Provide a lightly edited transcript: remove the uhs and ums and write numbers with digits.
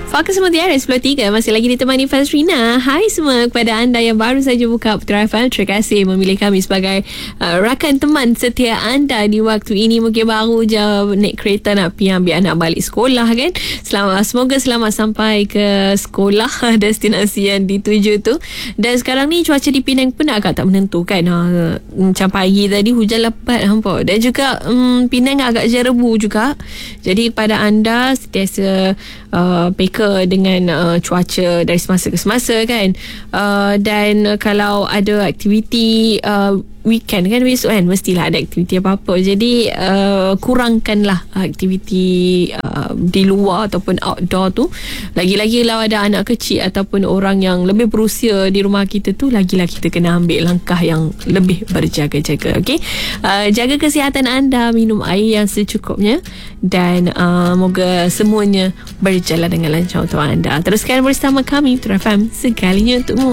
Fokus Mutiara 10.3 masih lagi ditemani Fazrina. Hai semua kepada anda yang baru saja buka Putra FM. Terima kasih memilih kami sebagai rakan teman setia anda di waktu ini. Mungkin baru je naik kereta nak pergi ambil anak balik sekolah kan. Semoga selamat sampai ke sekolah destinasi yang dituju tu. Dan sekarang ni cuaca di Penang pun agak tak menentu kan. Macam pagi tadi hujan lebat hampa. Dan juga Penang agak jerebu juga. Jadi pada anda sentiasa peka dengan cuaca dari semasa ke semasa kan. Dan kalau ada aktiviti weekend kan, besok kan mestilah ada aktiviti apa-apa. Jadi kurangkanlah aktiviti di luar ataupun outdoor tu. Lagi-lagi kalau ada anak kecil ataupun orang yang lebih berusia di rumah kita tu, lagilah kita kena ambil langkah yang lebih berjaga-jaga. Okay? Jaga kesihatan anda, minum air yang secukupnya, dan moga semuanya berjalan dengan lancar untuk anda. Teruskan bersama kami Putra FM, segalinya untukmu.